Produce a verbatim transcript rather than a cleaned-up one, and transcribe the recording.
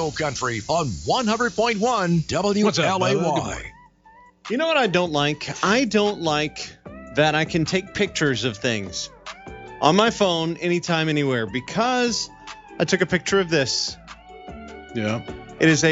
Hill Country on one hundred point one W L A Y. You know what I don't like? I don't like that I can take pictures of things on my phone anytime, anywhere, because I took a picture of this. Yeah. It is a